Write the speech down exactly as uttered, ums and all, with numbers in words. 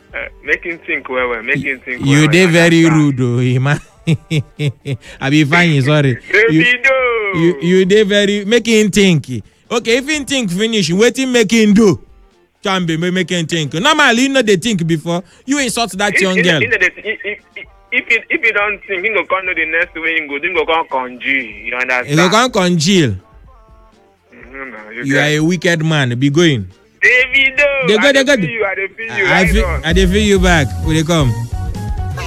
Uh, make him think well, well. Make him think well. You well. dey very rude, though, man. I be fine, sorry. You, Davido. you, you dey very make him think. Okay, if him think finish, wetin make him do? Chambe, make him think. Normally, you know they think before. You insult that If- young if- girl. if- if- if- If you if you don't think, you go come know the next way you go, you go come congeal. You understand? You go come congeal. Mhm, no, you You get- are a wicked man. Be going. Davido. They go, I they dey go. feel you. I dey feel you. I right feel, on. I dey feel you back. Will they come?